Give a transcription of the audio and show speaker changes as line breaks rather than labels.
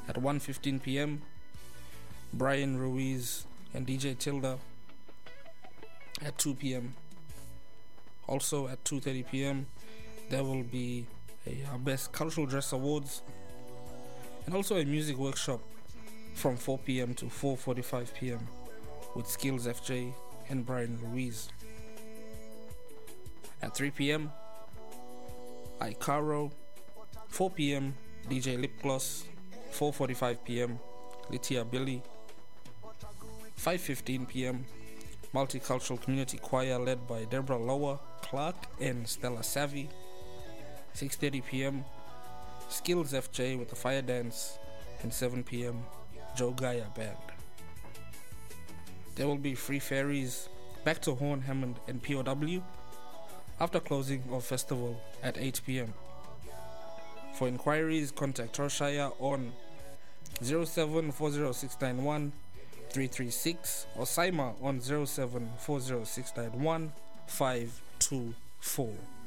At 1:15 p.m., Brian Ruiz and DJ Tilda. At 2 p.m. Also at 2:30 p.m., there will be a Best Cultural Dress Awards and also a music workshop from 4 p.m. to 4:45 p.m. with Skills FJ and Brian Ruiz. At 3 p.m., iCaro. 4 p.m., DJ Lip Gloss. 4:45 p.m., Litia Billy. 5:15 p.m., Multicultural Community Choir led by Deborah Lower, Clark and Stella Savvy. 6:30 p.m., Skills FJ with the Fire Dance. And 7 p.m., Joe Gaia Band. There will be free ferries back to Horn, Hammond and POW after closing of festival at 8 p.m. For inquiries, contact Torshire on 0740691336 or Saima on 0740691524.